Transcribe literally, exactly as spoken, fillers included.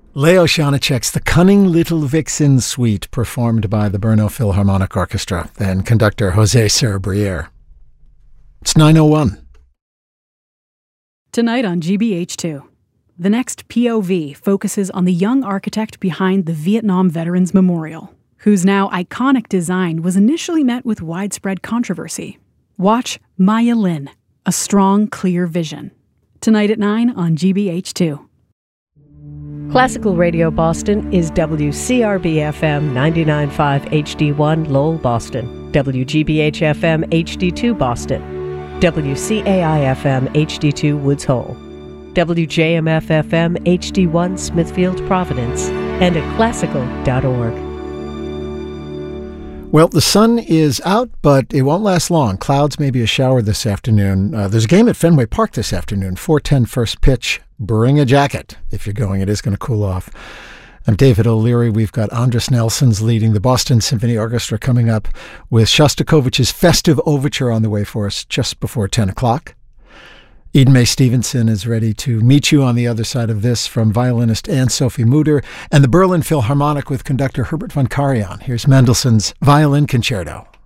Leo Janacek's The Cunning Little Vixen Suite, performed by the Brno Philharmonic Orchestra, and conductor José Serra-Briere. It's nine oh one. Tonight on G B H two, the next P O V focuses on the young architect behind the Vietnam Veterans Memorial, whose now iconic design was initially met with widespread controversy. Watch Maya Lin, A Strong, Clear Vision. Tonight at nine on G B H two. Classical Radio Boston is W C R B F M ninety-nine point five H D one Lowell, Boston, W G B H F M H D two Boston, W C A I F M H D two Woods Hole, W J M F F M H D one Smithfield, Providence, and at classical dot org. Well, the sun is out, but it won't last long. Clouds, maybe a shower this afternoon. Uh, there's a game at Fenway Park this afternoon, four ten first pitch. Bring a jacket if you're going. It is going to cool off. I'm David O'Leary. We've got Andras Nelsons leading the Boston Symphony Orchestra coming up with Shostakovich's Festive Overture on the way for us just before ten o'clock. Eden Mae Stevenson is ready to meet you on the other side of this from violinist Anne-Sophie Mutter and the Berlin Philharmonic with conductor Herbert von Karajan. Here's Mendelssohn's Violin Concerto.